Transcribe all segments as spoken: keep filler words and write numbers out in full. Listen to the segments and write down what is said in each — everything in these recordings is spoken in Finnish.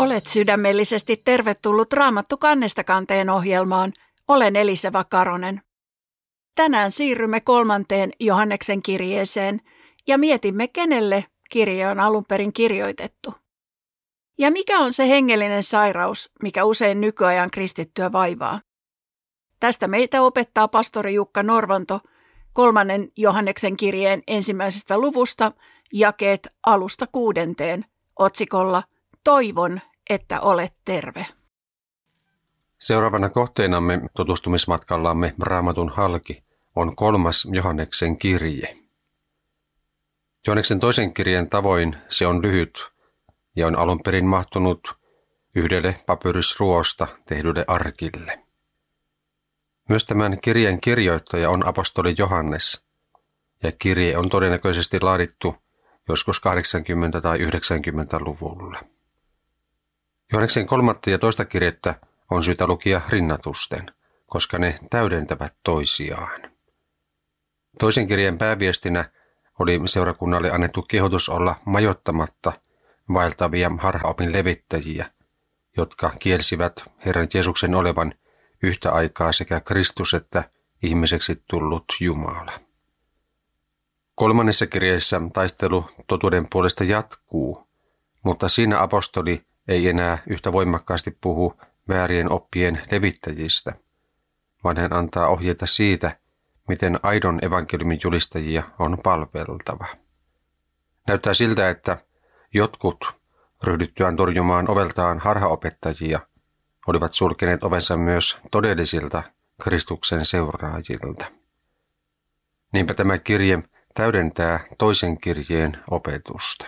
Olet sydämellisesti tervetullut Raamattu kannesta kanteen ohjelmaan. Olen Elisa Vakaronen. Tänään siirrymme kolmanteen Johanneksen kirjeeseen ja mietimme, kenelle kirje on alun perin kirjoitettu. Ja mikä on se hengellinen sairaus, mikä usein nykyajan kristittyä vaivaa? Tästä meitä opettaa pastori Jukka Norvanto kolmannen Johanneksen kirjeen ensimmäisestä luvusta, jakeet alusta kuudenteen, otsikolla Toivon, että olet terve. Seuraavana kohteenamme tutustumismatkallamme Raamatun halki on kolmas Johanneksen kirje. Johanneksen toisen kirjeen tavoin se on lyhyt ja on alun perin mahtunut yhdelle papyrysruosta tehdylle arkille. Myös tämän kirjeen kirjoittaja on apostoli Johannes, ja kirje on todennäköisesti laadittu joskus kahdeksankymmentä- tai yhdeksänkymmentäluvulla. Johanneksen kolmatta ja toista kirjettä on syytä lukia rinnatusten, koska ne täydentävät toisiaan. Toisen kirjeen pääviestinä oli seurakunnalle annettu kehotus olla majoittamatta vaeltavia harhaopin levittäjiä, jotka kielsivät Herran Jeesuksen olevan yhtä aikaa sekä Kristus että ihmiseksi tullut Jumala. Kolmannessa kirjeessä taistelu totuuden puolesta jatkuu, mutta siinä apostoli ei enää yhtä voimakkaasti puhu väärien oppien levittäjistä, vaan hän antaa ohjeita siitä, miten aidon evankeliumin julistajia on palveltava. Näyttää siltä, että jotkut ryhdyttyään torjumaan oveltaan harhaopettajia olivat sulkeneet ovensa myös todellisilta Kristuksen seuraajilta. Niinpä tämä kirje täydentää toisen kirjeen opetusta.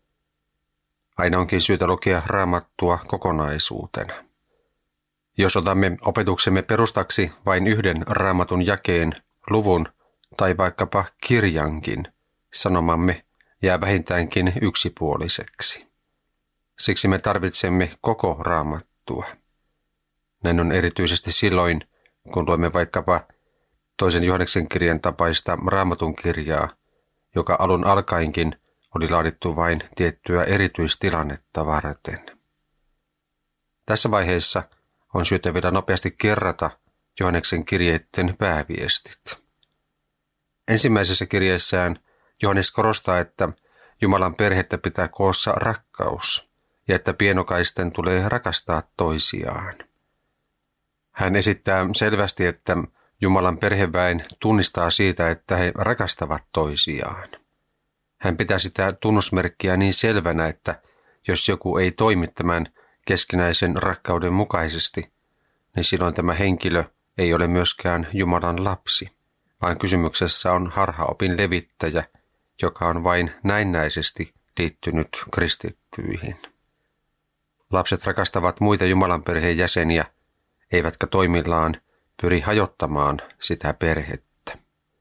Aina onkin syytä lukea Raamattua kokonaisuutena. Jos otamme opetuksemme perustaksi vain yhden Raamatun jakeen, luvun tai vaikkapa kirjankin, sanomamme jää vähintäänkin yksipuoliseksi. Siksi me tarvitsemme koko Raamattua. Näin on erityisesti silloin, kun luemme vaikkapa toisen Johanneksen kirjan tapaista Raamatun kirjaa, joka alun alkaenkin oli laadittu vain tiettyä erityistilannetta varten. Tässä vaiheessa on syytä vielä nopeasti kerrata Johanneksen kirjeiden pääviestit. Ensimmäisessä kirjeessään Johannes korostaa, että Jumalan perhettä pitää koossa rakkaus ja että pienokaisten tulee rakastaa toisiaan. Hän esittää selvästi, että Jumalan perheväen tunnistaa siitä, että he rakastavat toisiaan. Hän pitää sitä tunnusmerkkiä niin selvänä, että jos joku ei toimi tämän keskinäisen rakkauden mukaisesti, niin silloin tämä henkilö ei ole myöskään Jumalan lapsi, vaan kysymyksessä on harhaopin levittäjä, joka on vain näennäisesti liittynyt kristittyihin. Lapset rakastavat muita Jumalan perheen jäseniä, eivätkä toimillaan pyri hajottamaan sitä perhettä.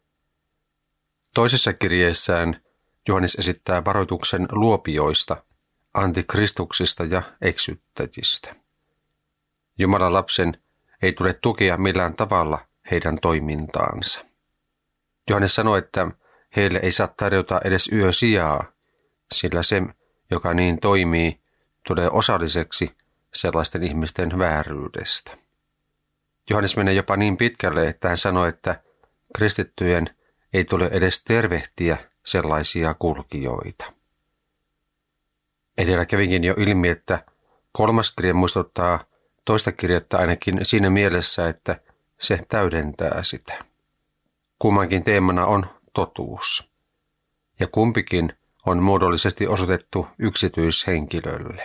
Toisessa kirjeessään Johannes esittää varoituksen luopioista, antikristuksista ja eksyttäjistä. Jumalan lapsen ei tule tukea millään tavalla heidän toimintaansa. Johannes sanoi, että heille ei saa tarjota edes yösijaa, sillä se, joka niin toimii, tulee osalliseksi sellaisten ihmisten vääryydestä. Johannes menee jopa niin pitkälle, että hän sanoi, että kristittyjen ei tule edes tervehtiä sellaisia kulkijoita. Edellä kävinkin jo ilmi, että kolmas kirje muistuttaa toista kirjettä ainakin siinä mielessä, että se täydentää sitä. Kummankin teemana on totuus, ja kumpikin on muodollisesti osoitettu yksityishenkilölle.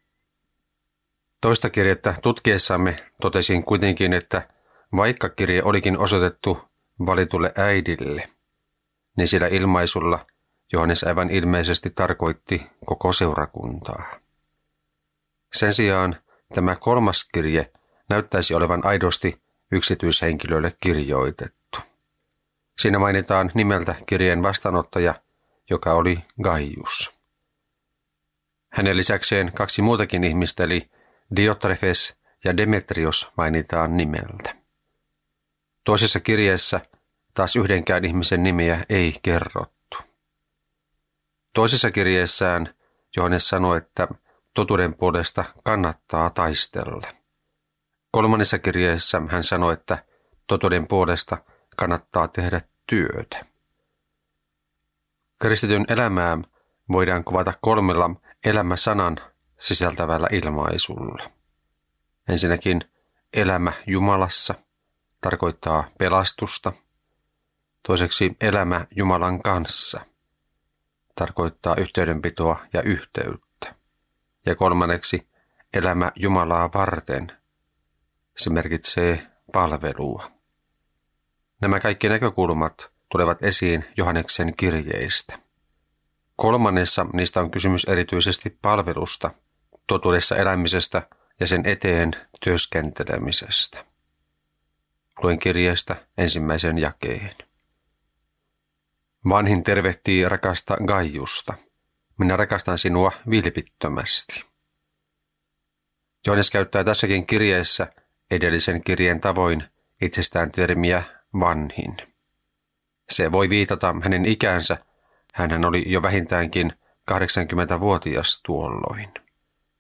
Toista kirjettä tutkiessamme totesin kuitenkin, että vaikka kirje olikin osoitettu valitulle äidille, niin sillä ilmaisulla Johannes aivan ilmeisesti tarkoitti koko seurakuntaa. Sen sijaan tämä kolmas kirje näyttäisi olevan aidosti yksityishenkilölle kirjoitettu. Siinä mainitaan nimeltä kirjeen vastaanottaja, joka oli Gaius. Hänen lisäkseen kaksi muutakin ihmistä, eli Diotrefes ja Demetrios, mainitaan nimeltä. Toisessa kirjeessä taas yhdenkään ihmisen nimeä ei kerrottu. Toisessa kirjeessään Johannes sanoi, että totuuden puolesta kannattaa taistella. Kolmannessa kirjeessä hän sanoi, että totuuden puolesta kannattaa tehdä työtä. Kristityn elämää voidaan kuvata kolmella elämäsanan sisältävällä ilmaisulla. Ensinnäkin elämä Jumalassa tarkoittaa pelastusta. Toiseksi elämä Jumalan kanssa tarkoittaa yhteydenpitoa ja yhteyttä. Ja kolmanneksi elämä Jumalaa varten. Se merkitsee palvelua. Nämä kaikki näkökulmat tulevat esiin Johanneksen kirjeistä. Kolmannessa niistä on kysymys erityisesti palvelusta, totuudessa elämisestä ja sen eteen työskentelemisestä. Luen kirjeestä ensimmäisen jakeen. Vanhin tervehtii rakasta Gaiusta. Minä rakastan sinua vilpittömästi. Johannes käyttää tässäkin kirjeessä edellisen kirjeen tavoin itsestään termiä vanhin. Se voi viitata hänen ikäänsä. Hänhän oli jo vähintäänkin kahdeksankymmentävuotias tuolloin.